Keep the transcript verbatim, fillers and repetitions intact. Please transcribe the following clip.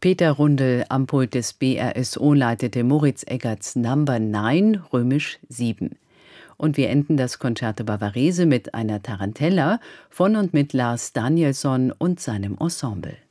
Peter Rundel am Pult des B R S O leitete Moritz Eggerts Number neun, römisch sieben. Und wir enden das Concerto Bavarese mit einer Tarantella von und mit Lars Danielsson und seinem Ensemble.